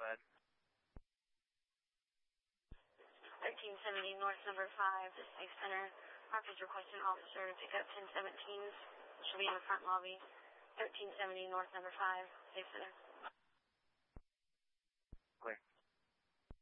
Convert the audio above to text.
ahead. 1370 North number 5, Safe Center. Harper's requesting officer to pick up 1017. She'll be in the front lobby. 1370 North number 5, Safe Center.